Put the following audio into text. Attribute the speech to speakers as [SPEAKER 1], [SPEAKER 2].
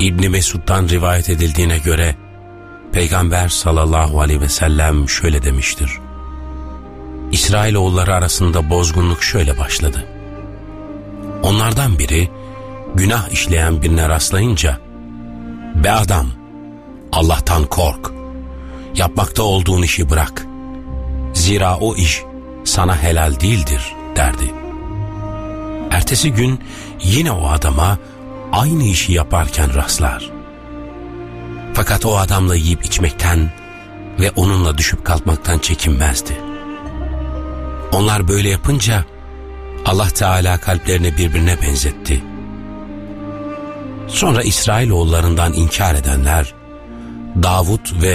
[SPEAKER 1] İbn Mesud'dan rivayet edildiğine göre Peygamber sallallahu aleyhi ve sellem şöyle demiştir: İsrailoğulları arasında bozgunluk şöyle başladı. Onlardan biri günah işleyen birine rastlayınca, "Be adam, Allah'tan kork, yapmakta olduğun işi bırak. Zira o iş sana helal değildir," derdi. Ertesi gün yine o adama aynı işi yaparken rastlar. Fakat o adamla yiyip içmekten ve onunla düşüp kalkmaktan çekinmezdi. Onlar böyle yapınca Allah Teala kalplerini birbirine benzetti. Sonra İsrailoğullarından inkar edenler Davud ve